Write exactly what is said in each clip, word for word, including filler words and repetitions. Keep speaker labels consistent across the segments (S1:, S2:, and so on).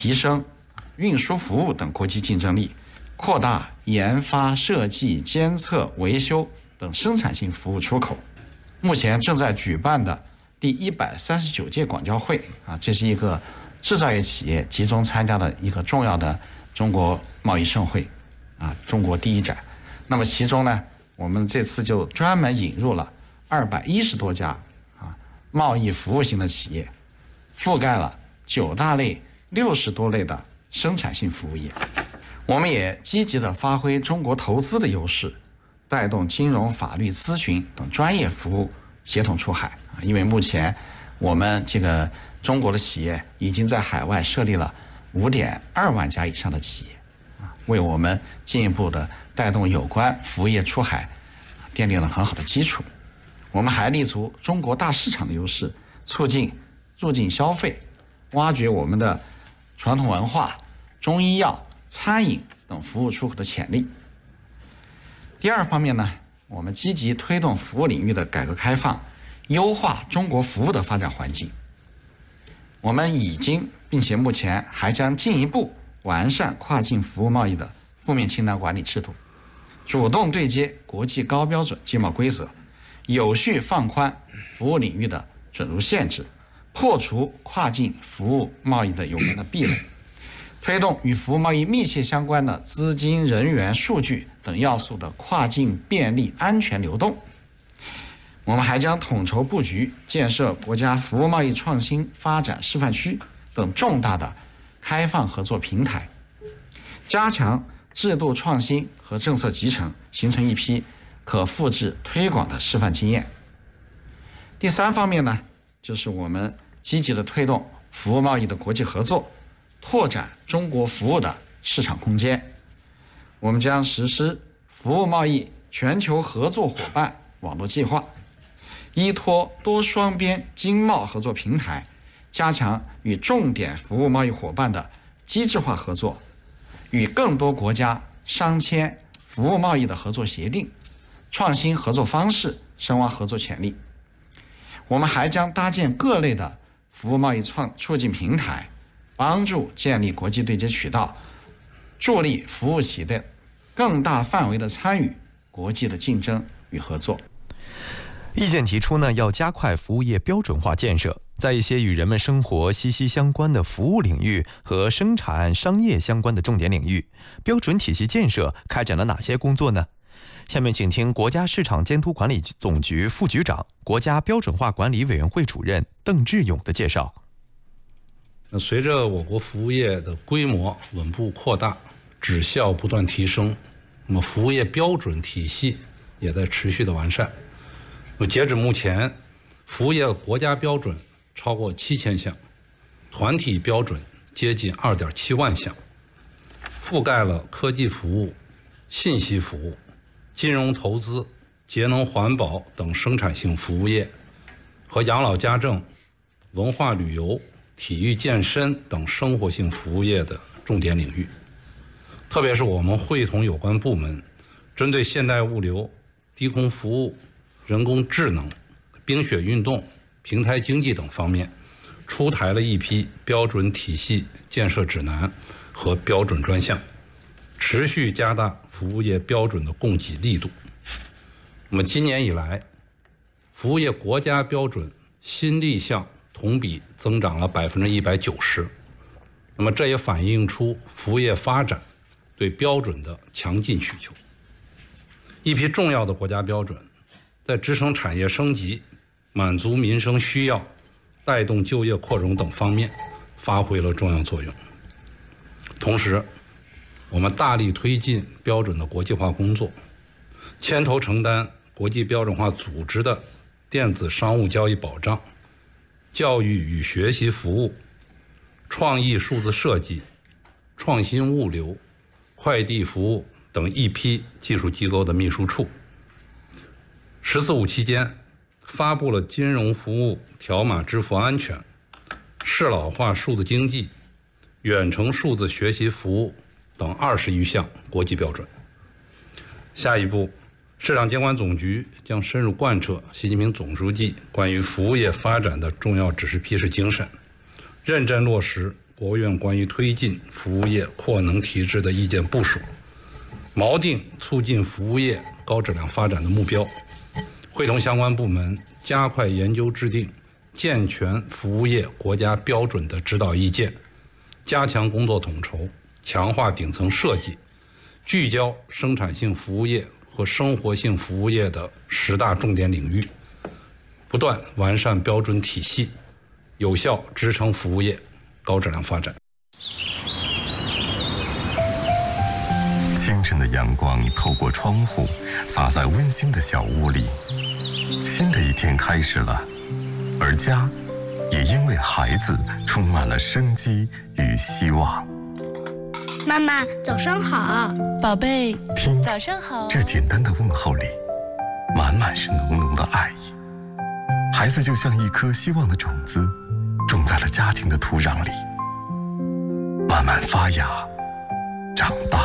S1: 提升运输服务等国际竞争力，扩大研发、设计、监测、维修等生产性服务出口。目前正在举办的第一百三十九届广交会啊，这是一个制造业企业集中参加的一个重要的中国贸易盛会啊，中国第一展。那么其中呢，我们这次就专门引入了二百一十多家啊贸易服务型的企业，覆盖了九大类、六十多类的生产性服务业。我们也积极地发挥中国投资的优势，带动金融、法律、咨询等专业服务协同出海啊。因为目前我们这个中国的企业已经在海外设立了五点二万家以上的企业啊，为我们进一步的带动有关服务业出海奠定了很好的基础。我们还立足中国大市场的优势，促进入境消费，挖掘我们的传统文化、中医药、餐饮等服务出口的潜力。第二方面呢，我们积极推动服务领域的改革开放，优化中国服务的发展环境。我们已经并且目前还将进一步完善跨境服务贸易的负面清单管理制度，主动对接国际高标准经贸规则，有序放宽服务领域的准入限制，破除跨境服务贸易的有关的壁垒，推动与服务贸易密切相关的资金、人员、数据等要素的跨境便利、安全流动。我们还将统筹布局建设国家服务贸易创新发展示范区等重大的开放合作平台，加强制度创新和政策集成，形成一批可复制推广的示范经验。第三方面呢，就是我们积极的推动服务贸易的国际合作，拓展中国服务的市场空间。我们将实施服务贸易全球合作伙伴网络计划，依托多双边经贸合作平台，加强与重点服务贸易伙伴的机制化合作，与更多国家商签服务贸易的合作协定，创新合作方式，深挖合作潜力。我们还将搭建各类的服务贸易创促进平台，帮助建立国际对接渠道，助力服务企业的更大范围的参与国际的竞争与合作。
S2: 意见提出呢，要加快服务业标准化建设，在一些与人们生活息息相关的服务领域和生产商业相关的重点领域，标准体系建设开展了哪些工作呢？下面请听国家市场监督管理总局副局长、国家标准化管理委员会主任邓志勇的介绍。
S3: 那随着我国服务业的规模稳步扩大，质效不断提升，那么服务业标准体系也在持续的完善。截止目前，服务业国家标准超过七千项，团体标准接近二点七万项，覆盖了科技服务、信息服务、金融投资、节能环保等生产性服务业和养老家政、文化旅游、体育健身等生活性服务业的重点领域。特别是我们会同有关部门，针对现代物流、低空服务、人工智能、冰雪运动、平台经济等方面，出台了一批标准体系建设指南和标准专项，持续加大服务业标准的供给力度。那么今年以来，服务业国家标准新立项同比增长了百分之一百九十。那么这也反映出服务业发展对标准的强劲需求。一批重要的国家标准在支撑产业升级、满足民生需要、带动就业扩容等方面发挥了重要作用。同时，我们大力推进标准的国际化工作，牵头承担国际标准化组织的电子商务交易保障、教育与学习服务、创意数字设计、创新物流、快递服务等一批技术机构的秘书处。十四五期间，发布了金融服务条码支付安全、适老化数字经济、远程数字学习服务等二十余项国际标准。下一步，市场监管总局将深入贯彻习近平总书记关于服务业发展的重要指示批示精神，认真落实国务院关于推进服务业扩能提质的意见部署，锚定促进服务业高质量发展的目标，会同相关部门加快研究制定健全服务业国家标准的指导意见，加强工作统筹，强化顶层设计，聚焦生产性服务业和生活性服务业的十大重点领域，不断完善标准体系，有效支撑服务业高质量发展。
S4: 清晨的阳光透过窗户洒在温馨的小屋里，新的一天开始了，而家也因为孩子充满了生机与希望。
S5: 妈妈，早上好，
S6: 宝贝。
S4: 听，
S6: 早上好。
S4: 这简单的问候里，满满是浓浓的爱意。孩子就像一颗希望的种子，种在了家庭的土壤里，慢慢发芽，长大。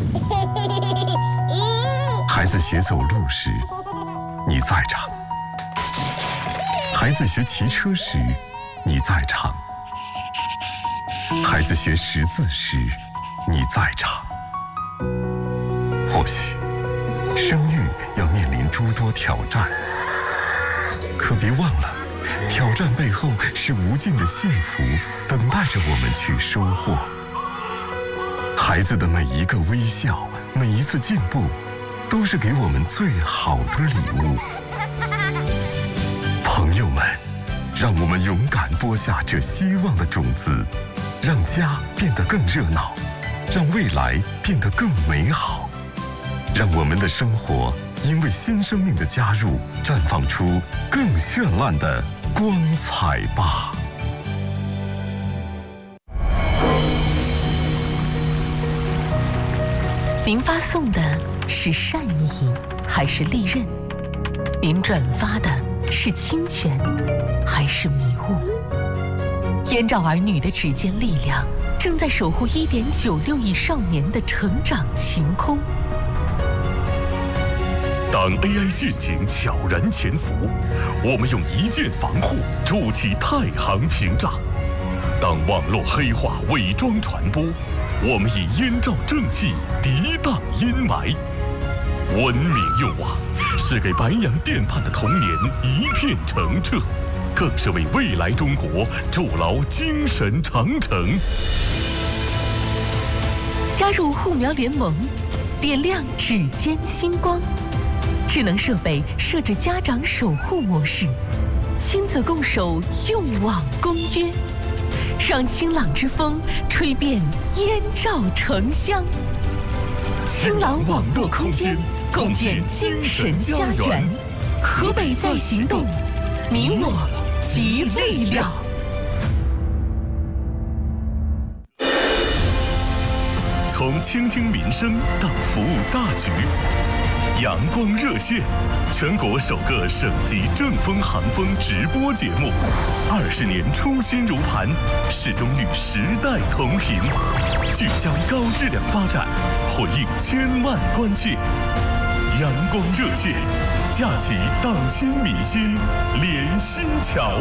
S4: 孩子学走路时，你在场；孩子学骑车时，你在场；孩子学识字时，你在场。或许生育要面临诸多挑战，可别忘了，挑战背后是无尽的幸福等待着我们去收获。孩子的每一个微笑，每一次进步，都是给我们最好的礼物。朋友们，让我们勇敢播下这希望的种子，让家变得更热闹，让未来变得更美好，让我们的生活因为新生命的加入，绽放出更绚烂的光彩吧。
S6: 您发送的是善意还是利刃？您转发的是侵权还是迷雾？燕赵儿女的指尖力量正在守护一点九六亿少年的成长晴空。
S7: 当 A I 陷阱悄然潜伏，我们用一键防护筑起太行屏障；当网络黑化伪装传播，我们以燕赵正气涤荡阴霾。文明用网是给白洋淀畔的童年一片澄澈，更是为未来中国筑牢精神长城。
S6: 加入护苗联盟，点亮指尖星光。智能设备设置家长守护模式，亲子共守用网公约，让清朗之风吹遍燕赵城乡。清朗网络空间，共建精神家园。河北在行动，你我集力量。
S7: 从倾听民生到服务大局，阳光热线，全国首个省级正风寒风直播节目，二十年初心如磐，始终与时代同行，聚焦高质量发展，回应千万关切。阳光热线，架起党心民心连心桥。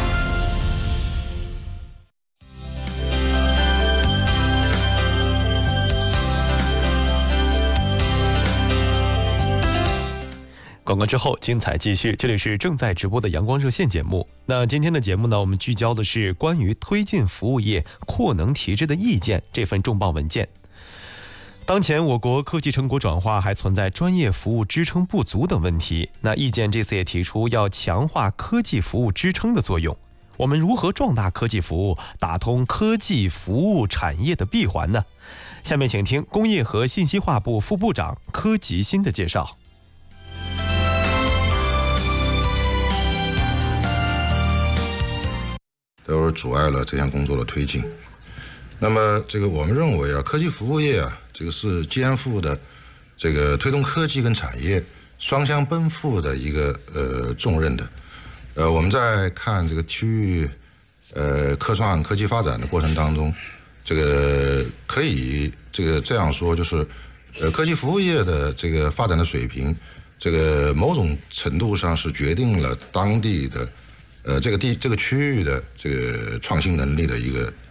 S2: 广告之后，精彩继续。这里是正在直播的阳光热线节目。那今天的节目呢，我们聚焦的是关于推进服务业扩能提质的意见这份重磅文件。当前我国科技成果转化还存在专业服务支撑不足等问题。那意见这次也提出要强化科技服务支撑的作用。我们如何壮大科技服务，打通科技服务产业的闭环呢？下面请听工业和信息化部副部长柯吉新的介绍。
S8: 都是阻碍了这项工作的推进。那么，这个我们认为啊，科技服务业啊，这个是肩负的这个推动科技跟产业双向奔赴的一个呃重任的。呃，我们在看这个区域呃科创科技发展的过程当中，这个可以这个这样说，就是呃科技服务业的这个发展的水平，这个某种程度上是决定了当地的。呃，这个地这个区域的这个创新能力的一个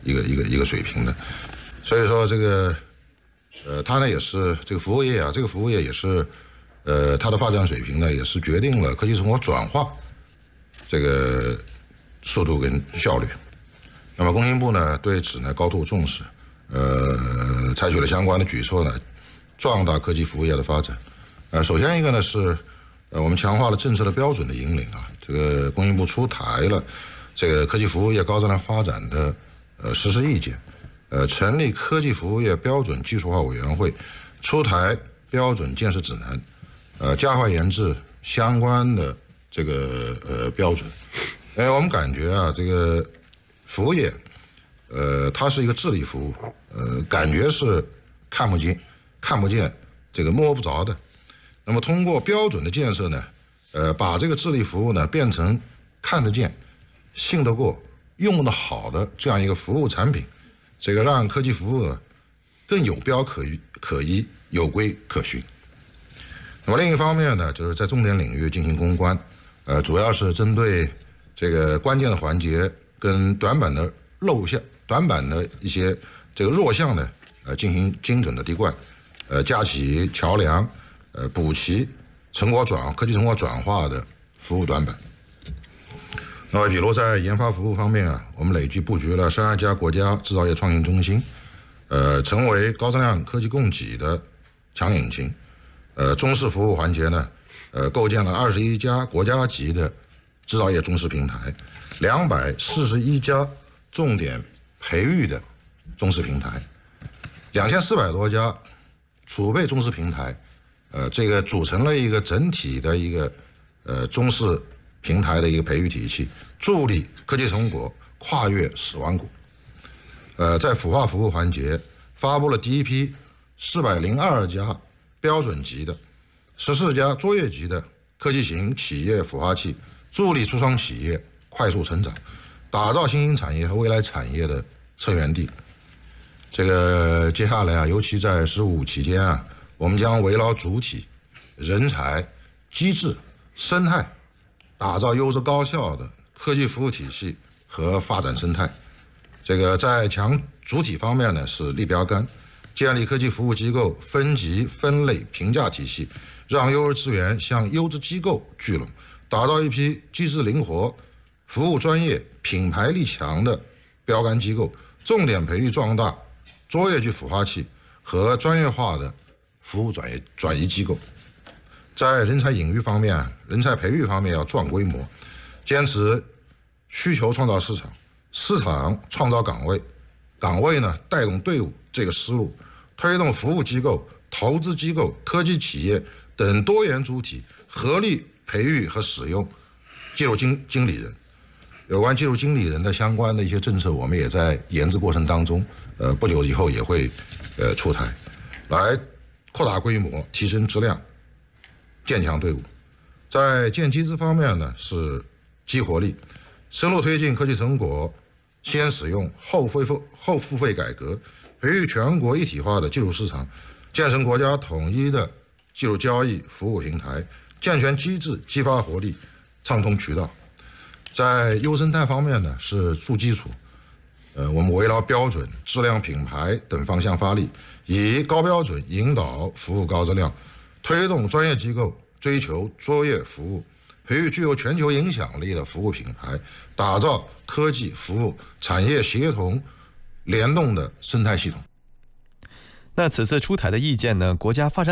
S8: 一个一个一个水平的。所以说这个，呃，它呢也是这个服务业啊，这个服务业也是，呃，它的发展水平呢也是决定了科技成果转化这个速度跟效率。那么工信部呢对此呢高度重视，呃，采取了相关的举措呢，壮大科技服务业的发展。呃，首先一个呢是，呃，我们强化了政策的标准的引领啊，这个工信部出台了这个科技服务业高质量发展的呃实施意见，呃，成立科技服务业标准技术化委员会，出台标准建设指南，呃，加快研制相关的这个呃标准。哎，我们感觉啊，这个服务业，呃，它是一个智力服务，呃，感觉是看不见、看不见、这个摸不着的。那么通过标准的建设呢，呃，把这个智力服务呢变成看得见、信得过、用得好的这样一个服务产品，这个让科技服务呢更有标可依、可依、有规可循。那么另一方面呢，就是在重点领域进行攻关，呃，主要是针对这个关键的环节跟短板的漏项、短板的一些这个弱项呢，呃，进行精准的滴灌，呃，架起桥梁。呃，补齐成果转科技成果转化的服务短板。那么，比如在研发服务方面啊，我们累计布局了三十家国家制造业创新中心，呃，成为高质量科技供给的强引擎。呃，中试服务环节呢，呃，构建了二十一家国家级的制造业中试平台，两百四十一家重点培育的中试平台，两千四百多家储备中试平台。呃，这个组成了一个整体的一个呃中试平台的一个培育体系，助力科技成果跨越十万股。呃，在孵化服务环节，发布了第一批四百零二家标准级的、十四家卓越级的科技型企业孵化器，助力初创企业快速成长，打造新兴产业和未来产业的策源地。这个接下来啊，尤其在“十五”期间啊。我们将围绕主体、人才、机制、生态，打造优质高效的科技服务体系和发展生态。这个在强主体方面呢是立标杆，建立科技服务机构分级分类评价体系，让优质资源向优质机构聚拢，打造一批机制灵活、服务专业、品牌力强的标杆机构，重点培育壮大卓越级孵化器和专业化的服务转移转移机构。在人才引育方面，人才培育方面要壮规模，坚持需求创造市场，市场创造岗位，岗位呢带动队伍这个思路，推动服务机构、投资机构、科技企业等多元主体合力培育和使用技术经经理人。有关技术经理人的相关的一些政策，我们也在研制过程当中，呃，不久以后也会呃出台，来扩大规模，提升质量，建强队伍。在建机制方面呢，是激活力，深入推进科技成果先使用后付费后付费改革，培育全国一体化的技术市场，建成国家统一的技术交易服务平台，健全机制，激发活力，畅通渠道。在优生态方面呢，是筑基础。呃，我们围绕标准、质量、品牌等方向发力，以高标准引导服务高质量，推动专业机构追求卓越服务，培育具有全球影响力的服务品牌，打造科技服务产业协同联动的生态系统。
S2: 那此次出台的意见呢，国家发展